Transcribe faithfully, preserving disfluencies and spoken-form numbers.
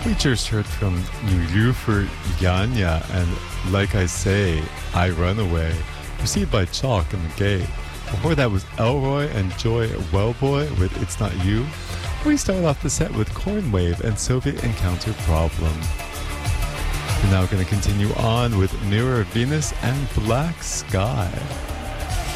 We just heard from New for Yanya and Like I Say, I Run Away, received by Chalk and the Gate. Before that was Elroy and Joy Wellboy with It's Not You. We started off the set with Cornwave and Soviet Encounter Problem. We're now going to continue on with Mirror Venus and Black Sky.